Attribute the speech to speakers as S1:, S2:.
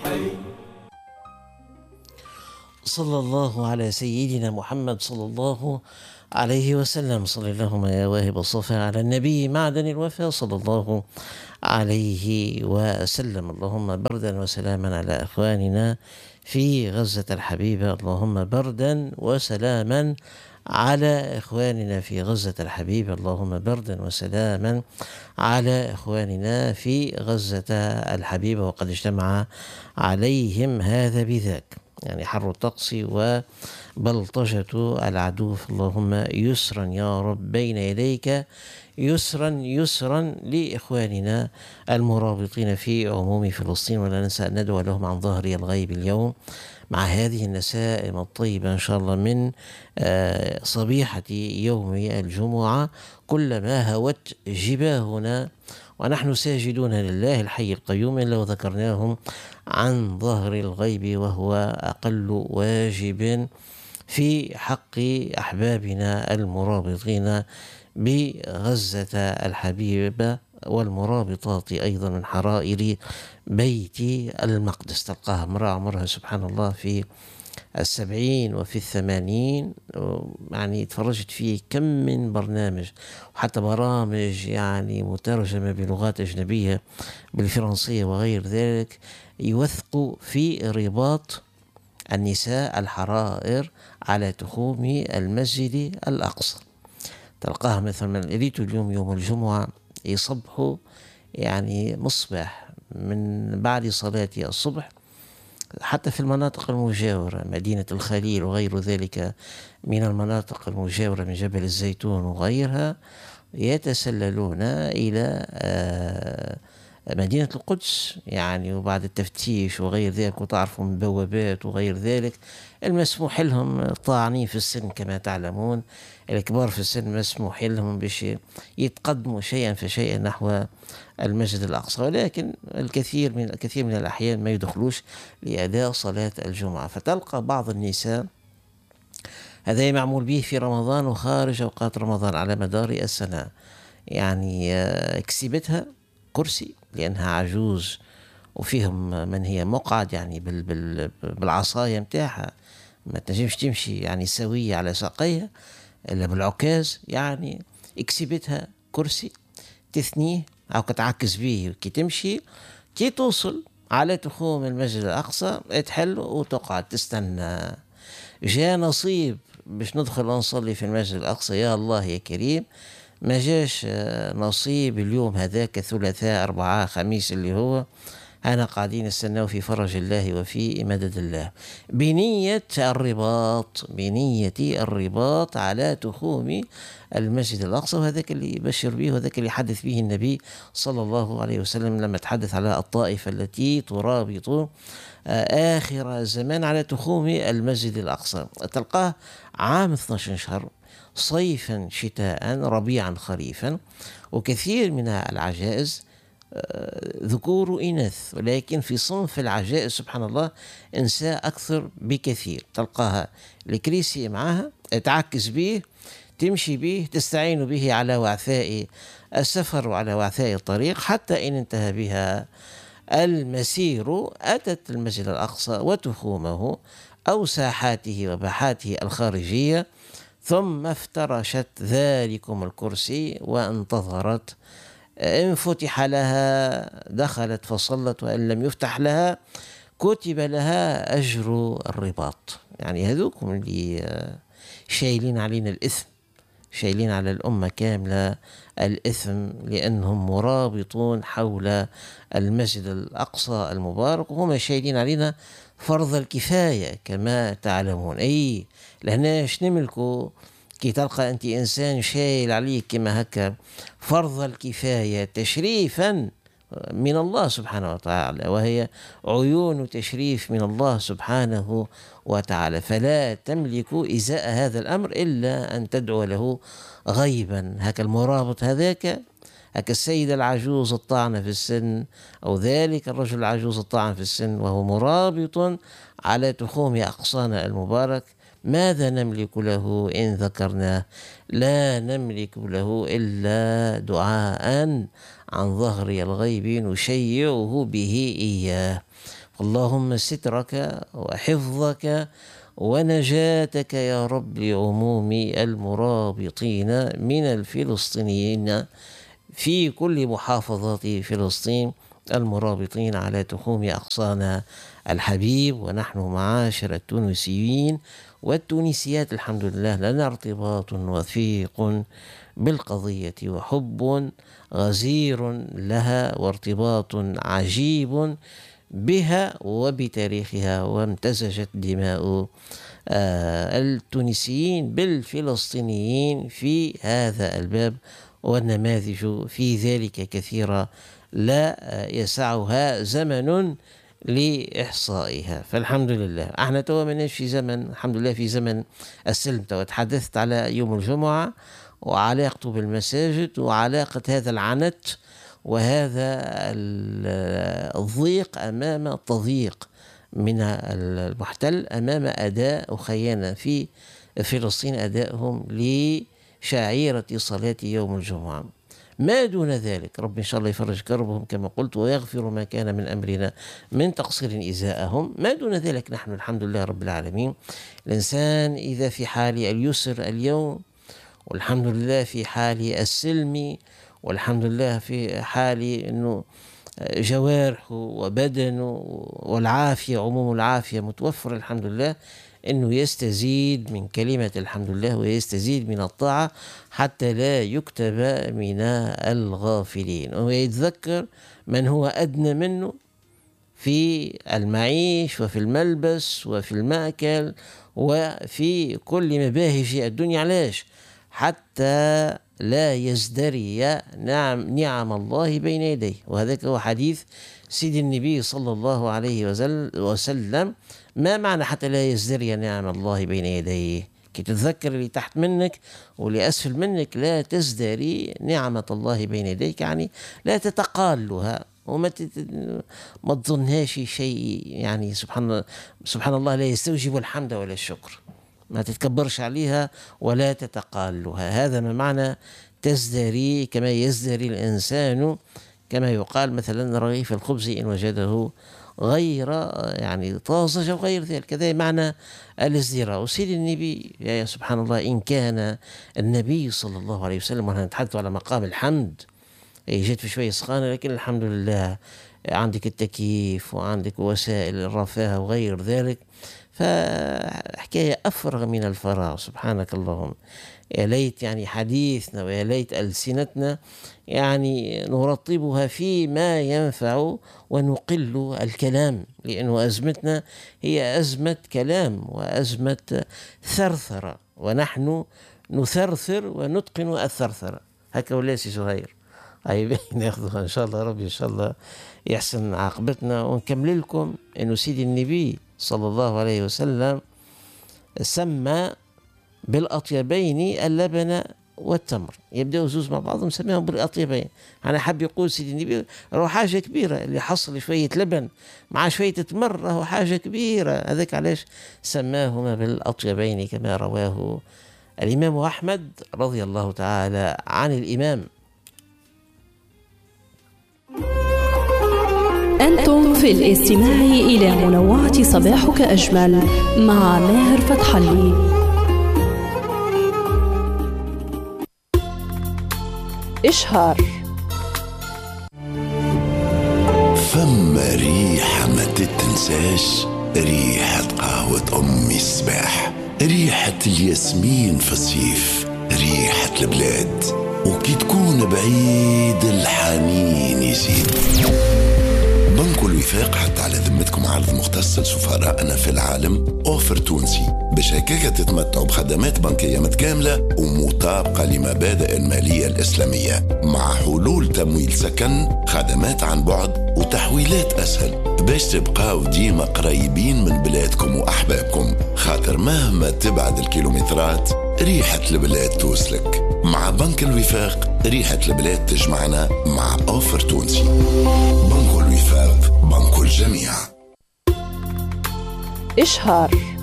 S1: صلى الله على سيدنا محمد صلى الله عليه وسلم. صل اللهم يا واهب الصفا على النبي معدن الوفا صلى الله عليه وسلم. اللهم بردا وسلاما على إخواننا في غزة الحبيبة. اللهم بردا وسلاما على إخواننا في غزة الحبيبة. اللهم بردا وسلاما على إخواننا في غزة الحبيبة، وقد اجتمع عليهم هذا بذاك، يعني حر الطقس وبلطجة العدو. اللهم يسرا يا رب بين يديك، يسرا يسرا لإخواننا المرابطين في عموم فلسطين، ولا ننسى أن ندعو لهم عن ظهر الغيب اليوم مع هذه النسائم الطيبة إن شاء الله من صبيحة يوم الجمعة. كلما هوت جباهنا ونحن ساجدون لله الحي القيوم إلا وذكرناهم عن ظهر الغيب، وهو أقل واجب في حق أحبابنا المرابطين بغزة الحبيبة والمرابطات أيضا من حرائر بيت المقدس. تلقاها امرأة عمرها سبحان الله في 70 وفي 80، يعني تفرجت فيه كم من برنامج، وحتى برامج يعني مترجمة بلغات أجنبية بالفرنسية وغير ذلك، يوثق في رباط النساء الحرائر على تخوم المسجد الأقصى. تلقاها مثلا قريت اليوم يوم الجمعة يصبحوا يعني مصبح من بعد صلاة الصبح، حتى في المناطق المجاورة مدينة الخليل وغير ذلك من المناطق المجاورة من جبل الزيتون وغيرها، يتسللون إلى مدينة القدس يعني، وبعد التفتيش وغير ذلك، وتعرفوا من بوابات وغير ذلك المسموح لهم طاعنين في السن كما تعلمون، الكبار في السن مسموح لهم باش يتقدموا شيئا فشيئا نحو المسجد الأقصى، ولكن الكثير من الأحيان ما يدخلوش لأداء صلاة الجمعة. فتلقى بعض النساء، هذا معمول به في رمضان وخارج أوقات رمضان على مدار السنة، يعني كسبتها كرسي لأنها عجوز، وفيهم من هي مقعد يعني بالعصاية متاعها ما تنجمش تمشي يعني سوية على ساقيها إلا بالعكاز، يعني كسبتها كرسي تثنيه أو كتعكز به كي تمشي، كي توصل على تخوم المسجد الأقصى تحل وتقعد تستنى. جاء نصيب باش ندخل ونصلي في المسجد الأقصى، يا الله يا كريم، ما جاش نصيب اليوم هذاك ثلاثاء أربعاء خميس اللي هو أنا قاعدين نستناو في فرج الله وفي مدد الله، بنية الرباط على تخوم المسجد الأقصى. وهذاك اللي يبشر به وهذاك اللي حدث به النبي صلى الله عليه وسلم لما تحدث على الطائفة التي ترابط آخر الزمان على تخوم المسجد الأقصى. تلقاه عام 12 شهر، صيفا شتاء ربيعا خريفا، وكثير من العجائز ذكور وإناث، ولكن في صنف العجائز سبحان الله إنساء أكثر بكثير. تلقاها الكريسي معها تعكس به، تمشي به، تستعين به على وعثاء السفر وعلى وعثاء الطريق، حتى إن انتهى بها المسير أتت المسجد الأقصى وتخومه أو ساحاته وباحاته الخارجية، ثم افترشت ذلكم الكرسي وانتظرت، إن فتح لها دخلت فصلت، وإن لم يفتح لها كتب لها أجر الرباط. يعني هذوكم اللي شايلين علينا الإثم، شايلين على الأمة كاملة الإثم، لأنهم مرابطون حول المسجد الأقصى المبارك، وهم شايلين علينا فرض الكفاية كما تعلمون. أي لهناش نملكوا كي تلقى أنت إنسان شايل عليك كما هكا فرض الكفاية تشريفا من الله سبحانه وتعالى، وهي عيون تشريف من الله سبحانه وتعالى، فلا تملك إزاء هذا الأمر إلا أن تدعو له غيبا. هكا المرابط هذاك، هكا السيدة العجوز الطاعنة في السن، أو ذلك الرجل العجوز الطاعن في السن وهو مرابط على تخوم أقصانا المبارك، ماذا نملك له إن ذكرناه؟ لا نملك له إلا دعاء عن ظهر الغيب نشيعه به إياه. اللهم سترك وحفظك ونجاتك يا رب لعموم المرابطين من الفلسطينيين في كل محافظات فلسطين، المرابطين على تخوم أقصانا الحبيب. ونحن معاشر التونسيين والتونسيات الحمد لله لنا ارتباط وثيق بالقضية وحب غزير لها وارتباط عجيب بها وبتاريخها، وامتزجت دماء التونسيين بالفلسطينيين في هذا الباب، والنماذج في ذلك كثيرة لا يسعها زمن لإحصائها. فالحمد لله احنا توا مناش في زمن، الحمد لله في زمن السلم. توا تحدثت على يوم الجمعة وعلاقته بالمساجد وعلاقة هذا العنت وهذا الضيق أمام التضييق من المحتل أمام أداء أخينا في فلسطين، أدائهم لشعيرة صلاة يوم الجمعة. ما دون ذلك رب إن شاء الله يفرج كربهم كما قلت ويغفر ما كان من أمرنا من تقصير إزاءهم. ما دون ذلك نحن الحمد لله رب العالمين، الإنسان إذا في حال اليسر اليوم والحمد لله في حال السلم والحمد لله في حال أنه جوارحه وبدنه والعافية عموم العافية متوفر الحمد لله، أنه يستزيد من كلمة الحمد لله ويستزيد من الطاعة حتى لا يكتب من الغافلين، ويتذكر من هو أدنى منه في المعيش وفي الملبس وفي المأكل وفي كل مباهج الدنيا. علاش؟ حتى لا يزدري نعم الله بين يديه. وهذاك هو حديث سيد النبي صلى الله عليه وسلم. ما معنى حتى لا يزدري نعم الله بين يديه؟ كي تتذكر اللي تحت منك واللي أسفل منك لا تزدري نعمة الله بين يديك، يعني لا تتقالها وما ما تظنهاش شيء، يعني سبحان الله لا يستوجب الحمد ولا الشكر، ما تتكبرش عليها ولا تتقالها. هذا ما معنى تزدري، كما يزدري الإنسان كما يقال مثلا رغيف الخبز إن وجده غير يعني طازج وغير ذلك، كذا معنى الازدراء. وسيد النبي يا سبحان الله إن كان النبي صلى الله عليه وسلم، ونحن نتحدث على مقام الحمد، جيت في شوية سخانة لكن الحمد لله عندك التكييف وعندك وسائل الرفاه وغير ذلك، فحكاية أفرغ من الفراغ. سبحانك اللهم، يا ليت يعني حديثنا ويا ليت ألسنتنا يعني نرطبها فيما ينفع ونقل الكلام، لأنه أزمتنا هي أزمة كلام وأزمة ثرثرة، ونحن نثرثر ونتقن الثرثرة. هكا ولا سي زهير؟ أي ناخذها إن شاء الله، ربي إن شاء الله يحسن عاقبتنا. ونكمل لكم إنه سيدي النبي صلى الله عليه وسلم سمى بالأطيبين اللبن والتمر، يبدأوا زوز مع بعضهم سماهم بالأطيبين. أنا حاب يقول سيدي النبي راهو حاجة كبيرة، اللي حصل شوية لبن مع شوية تمر راهو حاجة كبيرة، هذاك علاش سماهما بالأطيبين كما رواه الإمام أحمد رضي الله تعالى عن الإمام.
S2: أنتم في الاستماع إلى منوعة صباحك أجمل مع ماهر فتح الله. إشهار.
S3: فما ريحة ما تتنساش، ريحة قهوة أمي الصباح، ريحة الياسمين في الصيف، ريحة البلاد، وكي تكون بعيد الحنين يزيد. بنك الوفاق حتى على ذمتكم عرض مختص لسفرائنا في العالم، أوفر تونسي باش هكاكا تتمتعوا بخدمات بنكية متكاملة ومطابقة لمبادئ المالية الإسلامية، مع حلول تمويل سكن، خدمات عن بعد وتحويلات أسهل، باش تبقاو ديما قريبين من بلادكم وأحبابكم، خاطر مهما تبعد الكيلومترات ريحة البلاد توصلك. مع بنك الوفاق ريحة البلاد تجمعنا مع أوفر تونسي. بنك الوفاق، بنك الجميع.
S2: إشهار.